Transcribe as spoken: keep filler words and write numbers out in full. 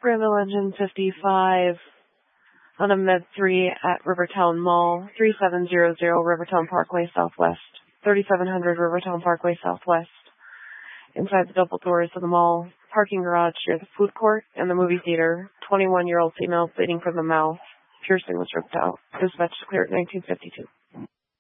Granville Engine fifty-five on a Med three at Rivertown Mall, three seven zero zero Rivertown Parkway Southwest, thirty-seven hundred Rivertown Parkway Southwest. Inside the double doors of the mall, parking garage near the food court and the movie theater, twenty-one-year-old female bleeding from the mouth. Piercing was ripped out. Dispatch declared nineteen fifty-two.